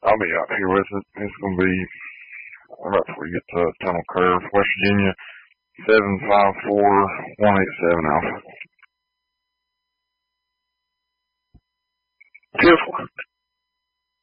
I'll be out here with it. It's going to be right before you get to Tunnel Curve, West Virginia, 754187 Alpha. Beautiful.